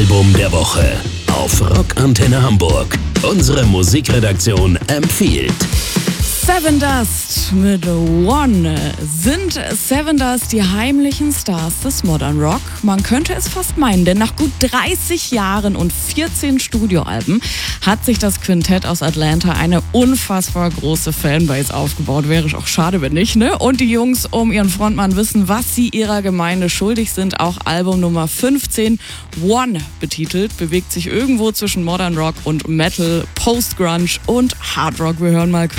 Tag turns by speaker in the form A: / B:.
A: Album der Woche auf Rock Antenne Hamburg. Unsere Musikredaktion empfiehlt.
B: Sevendust mit One. Sind Sevendust die heimlichen Stars des Modern Rock? Man könnte es fast meinen, denn nach gut 30 Jahren und 14 Studioalben hat sich das Quintett aus Atlanta eine unfassbar große Fanbase aufgebaut. Wäre auch schade, wenn nicht, ne? Und die Jungs um ihren Frontmann wissen, was sie ihrer Gemeinde schuldig sind. Auch Album Nummer 15, One betitelt, bewegt sich irgendwo zwischen Modern Rock und Metal, Post-Grunge und Hard Rock. Wir hören mal